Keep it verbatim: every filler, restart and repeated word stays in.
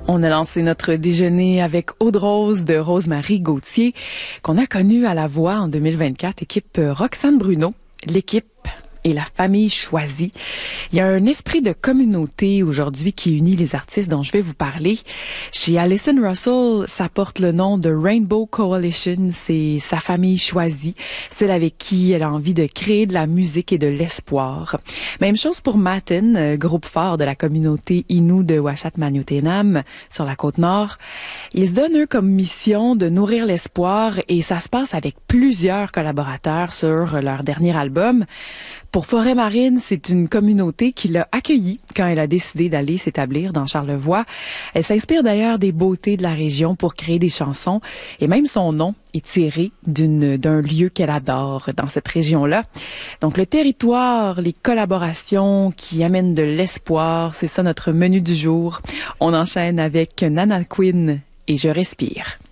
On a lancé notre déjeuner avec Eau de Rose de Rose-Marie Gauthier, qu'on a connue à la voix en deux mille vingt-quatre, équipe Roxane Bruno, l'équipe et la famille choisie. Il y a un esprit de communauté aujourd'hui qui unit les artistes dont je vais vous parler. Chez Alison Russell, ça porte le nom de Rainbow Coalition. C'est sa famille choisie, celle avec qui elle a envie de créer de la musique et de l'espoir. Même chose pour Matin, groupe phare de la communauté Innu de Uashat Mak Mani-Utenam sur la côte nord. Ils se donnent, eux, comme mission de nourrir l'espoir et ça se passe avec plusieurs collaborateurs sur leur dernier album. Pour Forêt Marine, c'est une communauté qui l'a accueillie quand elle a décidé d'aller s'établir dans Charlevoix. Elle s'inspire d'ailleurs des beautés de la région pour créer des chansons et même son nom est tiré d'une, d'un lieu qu'elle adore dans cette région-là. Donc le territoire, les collaborations qui amènent de l'espoir, c'est ça notre menu du jour. On enchaîne avec Nana Queen et Je respire.